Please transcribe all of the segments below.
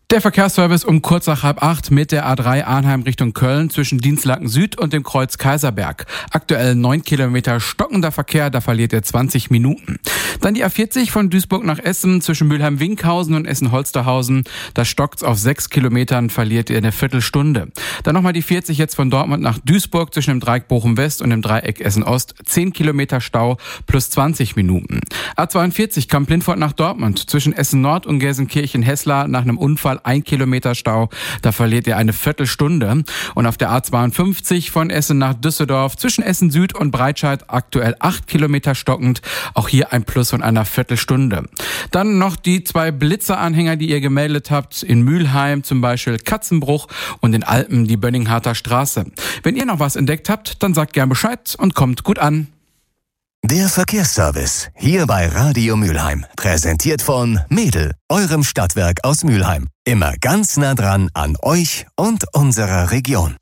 Der Verkehrsservice um kurz nach 7:30 mit der A3 Arnheim Richtung Köln zwischen Dinslaken Süd und dem Kreuz Kaiserberg. Aktuell 9 Kilometer stockender Verkehr, da verliert ihr 20 Minuten. Dann die A40 von Duisburg nach Essen zwischen Mülheim-Winkhausen und Essen-Holsterhausen. Da stockt's auf 6 Kilometern, verliert ihr eine Viertelstunde. Dann nochmal die 40 jetzt von Dortmund nach Duisburg zwischen dem Dreieck Bochum-West und dem Dreieck Essen-Ost. 10 Kilometer Stau plus 20 Minuten. A42 Kamp-Lindfort nach Dortmund zwischen Essen-Nord und Gelsenkirchen-Hesslar nach einem Unfall 1 Kilometer Stau, da verliert ihr eine Viertelstunde. Und auf der A52 von Essen nach Düsseldorf zwischen Essen Süd und Breitscheid aktuell 8 Kilometer stockend, auch hier ein Plus von einer Viertelstunde. Dann noch die 2 Blitzeranhänger, die ihr gemeldet habt, in Mülheim zum Beispiel Katzenbruch und in Alpen die Bönningharter Straße. Wenn ihr noch was entdeckt habt, dann sagt gern Bescheid und kommt gut an. Der Verkehrsservice, hier bei Radio Mülheim, präsentiert von Mädel, eurem Stadtwerk aus Mülheim. Immer ganz nah dran an euch und unserer Region.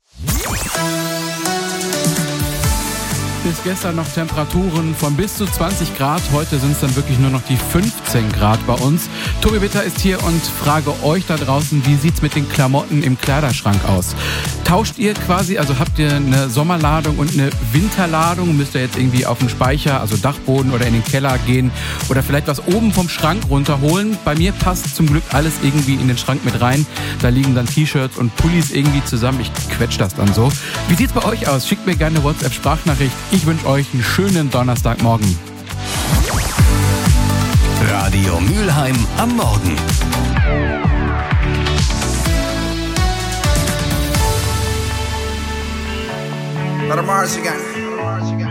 Bis gestern noch Temperaturen von bis zu 20 Grad. Heute sind es dann wirklich nur noch die 15 Grad bei uns. Tobi Witter ist hier und frage euch da draußen, wie sieht's mit den Klamotten im Kleiderschrank aus? Tauscht ihr quasi, also habt ihr eine Sommerladung und eine Winterladung? Müsst ihr jetzt irgendwie auf den Speicher, also Dachboden oder in den Keller gehen oder vielleicht was oben vom Schrank runterholen? Bei mir passt zum Glück alles irgendwie in den Schrank mit rein. Da liegen dann T-Shirts und Pullis irgendwie zusammen. Ich quetsch das dann so. Wie sieht's bei euch aus? Schickt mir gerne eine WhatsApp-Sprachnachricht. Ich wünsche euch einen schönen Donnerstagmorgen. Radio Mülheim am Morgen. Let 'em Mars again.